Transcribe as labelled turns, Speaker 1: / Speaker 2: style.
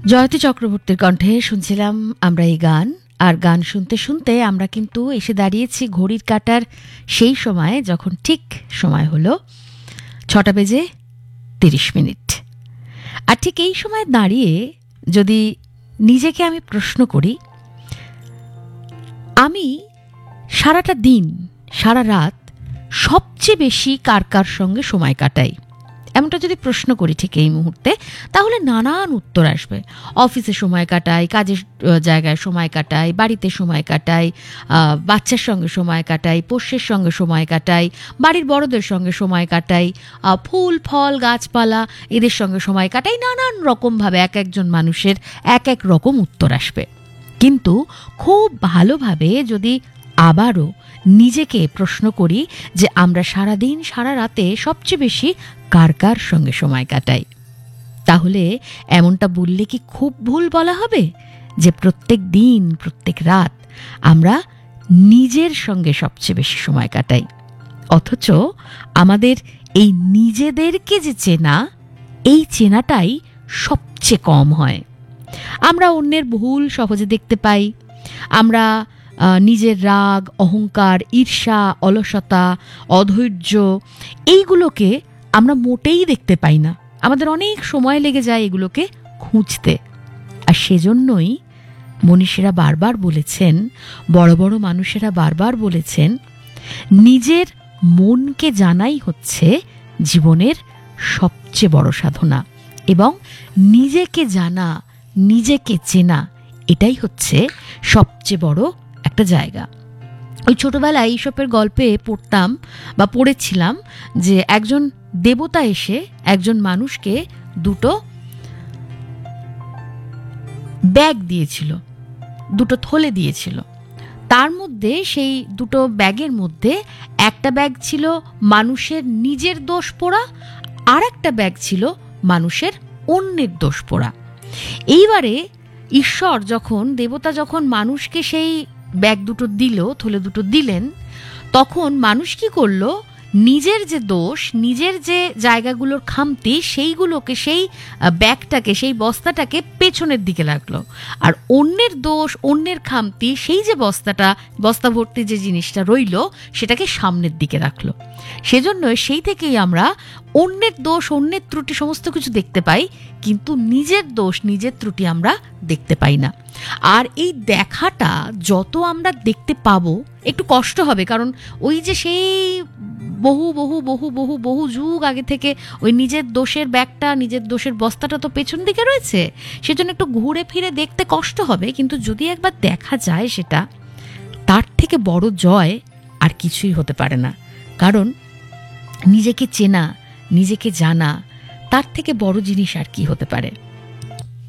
Speaker 1: জয়তী চক্রবর্তীর কণ্ঠে শুনছিলাম আমরা এই গান। আর গান শুনতে শুনতে আমরা কিন্তু এসে দাঁড়িয়েছি ঘড়ির কাঁটার সেই সময়ে যখন ঠিক সময় হলো 6:30। আর ঠিক এই সময় দাঁড়িয়ে যদি নিজেকে আমি প্রশ্ন করি, আমি সারাটা দিন সারা রাত সবচেয়ে বেশি কার কার সঙ্গে সময় কাটাই, এমনটা যদি প্রশ্ন করি ঠিক এই মুহূর্তে, তাহলে নানান উত্তর আসবে। অফিসে সময় কাটাই, কাজের জায়গায় সময় কাটাই, বাড়িতে সময় কাটাই, বাচ্চার সঙ্গে সময় কাটাই, পোষ্যের সঙ্গে সময় কাটাই, বাড়ির বড়দের সঙ্গে সময় কাটাই, ফুল ফল গাছপালা এদের সঙ্গে সময় কাটাই। নানান রকমভাবে এক একজন মানুষের এক এক রকম উত্তর আসবে। কিন্তু খুব ভালোভাবে যদি আবারও নিজেকে প্রশ্ন করি যে আমরা সারাদিন সারা রাতে সবচেয়ে বেশি কার কার সঙ্গে সময় কাটাই, তাহলে এমনটা বললে কি খুব ভুল বলা হবে যে প্রত্যেক দিন প্রত্যেক রাত আমরা নিজের সঙ্গে সবচেয়ে বেশি সময় কাটাই, অথচ আমাদের এই নিজেদেরকে যে চেনা, এই চেনাটাই সবচেয়ে কম হয়। আমরা অন্যের ভুল সহজে দেখতে পাই, আমরা নিজের রাগ, অহংকার, ঈর্ষা, অলসতা, অধৈর্য এইগুলোকে আমরা মোটেই দেখতে পাই না। আমাদের অনেক সময় লেগে যায় এগুলোকে খুঁজতে। আর সেজন্যই মনীষীরা বারবার বলেছেন, বড় বড় মানুষেরা বারবার বলেছেন, নিজের মনকে জানাই হচ্ছে জীবনের সবচেয়ে বড় সাধনা, এবং নিজেকে জানা, নিজেকে চেনা, এটাই হচ্ছে সবচেয়ে বড় একটা জায়গা। ওই ছোটবেলায় এইসবের গল্পে পড়তাম বা পড়েছিলাম যে একজন দেবতা এসে একজন মানুষকে দুটো ব্যাগ দিয়েছিল, দুটো থলে দিয়েছিল। তার মধ্যে সেই দুটো ব্যাগের মধ্যে একটা ব্যাগ ছিল মানুষের নিজের দোষ পোড়া, আর একটা ব্যাগ ছিল মানুষের অন্যের দোষ পোড়া। এইবারে ঈশ্বর যখন, দেবতা যখন মানুষকে সেই ব্যাগ দুটো দিল, থলে দুটো দিলেন, তখন মানুষ কি করলো, নিজের যে দোষ, নিজের যে জায়গাগুলোর খামতি, সেইগুলোকে, সেই ব্যাগটাকে, সেই বস্তাটাকে পেছনের দিকে রাখলো, আর অন্যের দোষ, অন্যের খামতি, সেই যে বস্তাটা, বস্তা ভর্তি যে জিনিসটা রইল, সেটাকে সামনের দিকে রাখলো। সেজন্য সেই থেকেই আমরা অন্যের দোষ, অন্যের ত্রুটি সমস্ত কিছু দেখতে পাই, কিন্তু নিজের দোষ, নিজের ত্রুটি আমরা দেখতে পাই না। আর এই দেখাটা যত আমরা দেখতে পাবো একটু কষ্ট হবে, কারণ ওই যে সেই বহু বহু বহু বহু বহু যুগ আগে থেকে ওই নিজের দোষের ব্যাগটা, নিজের দোষের বস্তাটা তো পেছন দিকে রয়েছে, সেজন্য একটু ঘুরে ফিরে দেখতে কষ্ট হবে। কিন্তু যদি একবার দেখা যায় সেটা, তার থেকে বড় জয় আর কিছুই হতে পারে না। কারণ নিজেকে চেনা, নিজেকে জানা, তার থেকে বড় জিনিস আর কি হতে পারে।